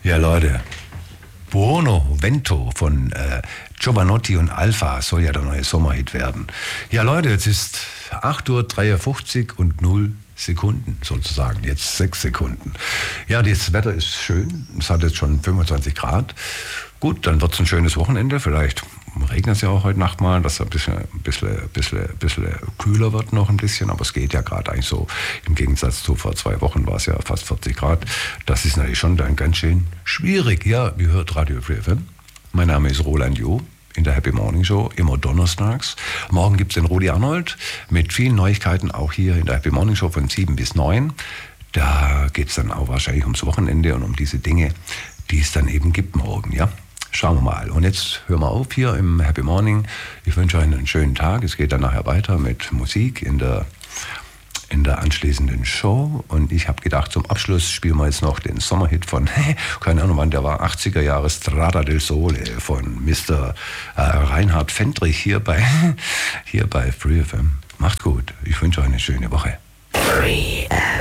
Ja, Leute, Buono Vento von Giovanotti und Alpha soll ja der neue Sommerhit werden. Ja, Leute, jetzt ist 8:53 Uhr und 0 Sekunden sozusagen, jetzt 6 Sekunden. Ja, das Wetter ist schön, es hat jetzt schon 25 Grad. Gut, dann wird es ein schönes Wochenende, vielleicht regnet es ja auch heute Nacht mal, dass es ein bisschen kühler wird noch ein bisschen, aber es geht ja gerade eigentlich so. Im Gegensatz zu vor 2 Wochen war es ja fast 40 Grad. Das ist natürlich schon dann ganz schön schwierig. Ja, ihr hört Radio Free FM. Mein Name ist Roland Joh. In der Happy Morning Show, immer donnerstags. Morgen gibt es den Rudi Arnold mit vielen Neuigkeiten, auch hier in der Happy Morning Show von 7 bis 9. Da geht es dann auch wahrscheinlich ums Wochenende und um diese Dinge, die es dann eben gibt morgen, ja. Schauen wir mal. Und jetzt hören wir auf hier im Happy Morning. Ich wünsche euch einen schönen Tag. Es geht dann nachher weiter mit Musik in der anschließenden Show. Und ich habe gedacht, zum Abschluss spielen wir jetzt noch den Sommerhit von, keine Ahnung wann der war, 80er Jahre, Strada del Sole von Mr. Reinhard Fendrich hier bei Free FM. Macht gut. Ich wünsche euch eine schöne Woche. Free FM.